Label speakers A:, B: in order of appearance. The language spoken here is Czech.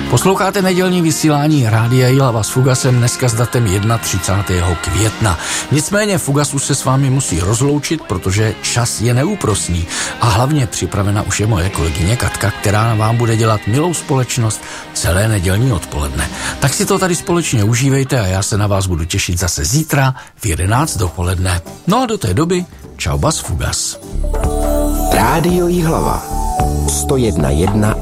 A: Posloucháte nedělní vysílání Rádia Jihlava s Fugasem dneska s datem 31. května. Nicméně Fugas už se s vámi musí rozloučit, protože čas je neúprosný a hlavně připravena už je moje kolegyně Katka, která vám bude dělat milou společnost celé nedělní odpoledne. Tak si to tady společně užívejte a já se na vás budu těšit zase zítra v 11 dopoledne. No a do té doby čau bas Fugas.
B: Rádio Jihlava 101,1